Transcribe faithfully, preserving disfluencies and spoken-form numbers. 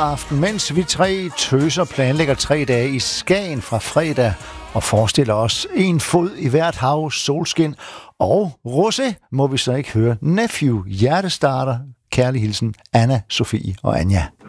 aften, mens vi tre tøser planlægger tre dage i Skagen fra fredag og forestiller os en fod i hvert hav, solskin og rosé, må vi så ikke høre Nephew, hjertestarter, kærlig hilsen, Anna, Sofie og Anja.